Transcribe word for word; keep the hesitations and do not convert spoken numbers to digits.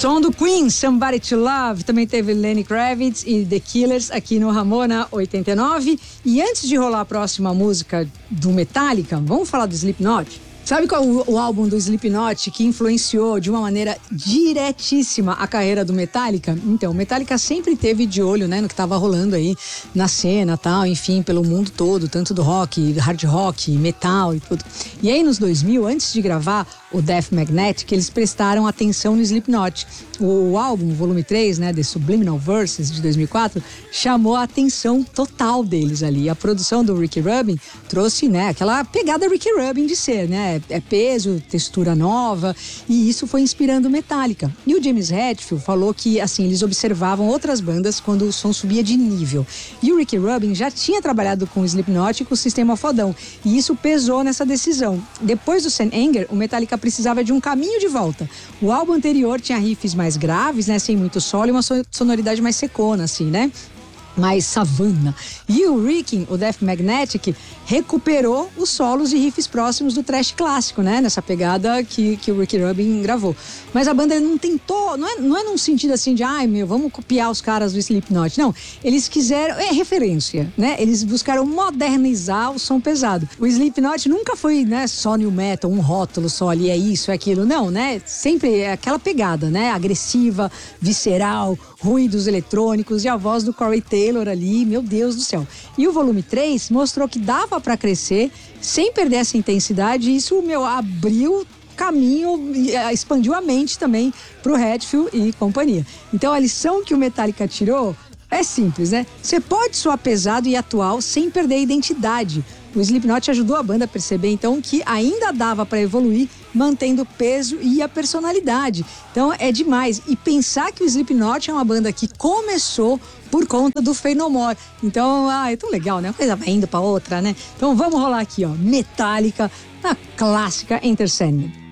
Som do Queen, Somebody to Love. Também teve Lenny Kravitz e The Killers aqui no Ramona oitenta e nove. E antes de rolar a próxima música do Metallica, vamos falar do Slipknot? Sabe qual é o, o álbum do Slipknot que influenciou de uma maneira diretíssima a carreira do Metallica? Então, o Metallica sempre teve de olho, né, no que estava rolando aí na cena, tal, enfim, pelo mundo todo, tanto do rock, hard rock, metal e tudo. E aí, nos dois mil, antes de gravar o Death Magnetic, eles prestaram atenção no Slipknot. O, o álbum, o volume três, né, The Subliminal Verses, de dois mil e quatro, chamou a atenção total deles ali. A produção do Ricky Rubin trouxe, né, aquela pegada Ricky Rubin de ser, né, é peso, textura nova, e isso foi inspirando Metallica. E o James Hetfield falou que, assim, eles observavam outras bandas quando o som subia de nível. E o Ricky Rubin já tinha trabalhado com o Slipknot e com o Sistema Fodão, e isso pesou nessa decisão. Depois do Saint Anger, o Metallica precisava de um caminho de volta. O álbum anterior tinha riffs mais graves, né, sem muito solo, e uma sonoridade mais secona, assim, né? Mais savana. E o Rick, o Death Magnetic, recuperou os solos e riffs próximos do thrash clássico, né? Nessa pegada que, que o Ricky Rubin gravou. Mas a banda não tentou, não é, não é num sentido assim de, ai meu, vamos copiar os caras do Slipknot. Não, eles quiseram, é referência, né? Eles buscaram modernizar o som pesado. O Slipknot nunca foi, né, só new metal, um rótulo só ali, é isso, é aquilo. Não, né? Sempre é aquela pegada, né? Agressiva, visceral, ruídos eletrônicos e a voz do Corey Taylor ali, meu Deus do céu. E o volume três mostrou que dava para crescer sem perder essa intensidade, e isso, meu, abriu caminho, expandiu a mente também pro Hetfield e companhia. Então a lição que o Metallica tirou é simples, né? Você pode soar pesado e atual sem perder a identidade. O Slipknot ajudou a banda a perceber, então, que ainda dava para evoluir, mantendo o peso e a personalidade. Então, é demais. E pensar que o Slipknot é uma banda que começou por conta do Faith No More. Então, ah, é tão legal, né? Uma coisa vai indo para outra, né? Então, vamos rolar aqui, ó. Metallica, na clássica Enter Sandman.